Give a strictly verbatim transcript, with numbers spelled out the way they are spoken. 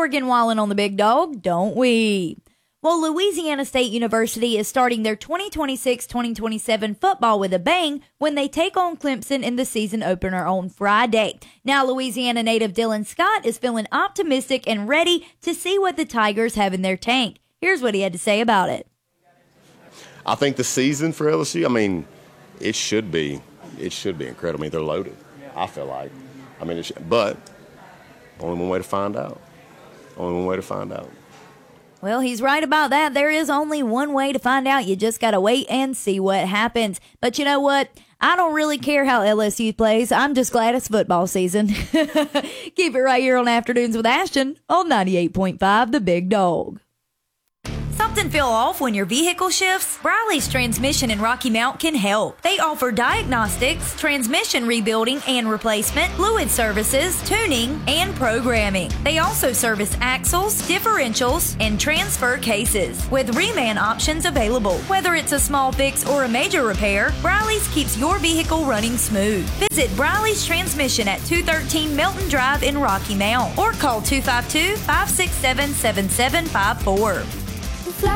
Oregon wildin' on the big dog, don't we? Well, Louisiana State University is starting their twenty twenty-six twenty twenty-seven football with a bang when they take on Clemson in the season opener on Friday. Now, Louisiana native Dylan Scott is feeling optimistic and ready to see what the Tigers have in their tank. Here's what he had to say about it. I think the season for L S U, I mean, it should be, it should be incredible. I mean, they're loaded, I feel like. I mean, it should, but only one way to find out. Only one way to find out. Well, he's right about that. There is only one way to find out. You just got to wait and see what happens. But you know what? I don't really care how L S U plays. I'm just glad it's football season. Keep it right here on Afternoons with Ashton on ninety-eight point five The Big Dog. Something feel off when your vehicle shifts? Briley's Transmission in Rocky Mount can help. They offer diagnostics, transmission rebuilding and replacement, fluid services, tuning, and programming. They also service axles, differentials, and transfer cases, with reman options available. Whether it's a small fix or a major repair, Briley's keeps your vehicle running smooth. Visit Briley's Transmission at two thirteen Milton Drive in Rocky Mount or call two five two, five six seven, seven seven five four.